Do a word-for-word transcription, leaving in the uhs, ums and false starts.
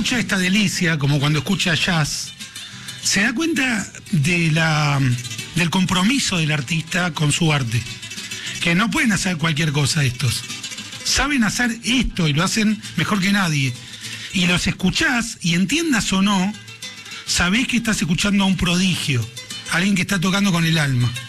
escucha esta delicia, como cuando escucha jazz, se da cuenta de la, del compromiso del artista con su arte. Que no pueden hacer cualquier cosa estos. Saben hacer esto y lo hacen mejor que nadie. Y los escuchás, y entiendas o no, sabés que estás escuchando a un prodigio, a alguien que está tocando con el alma.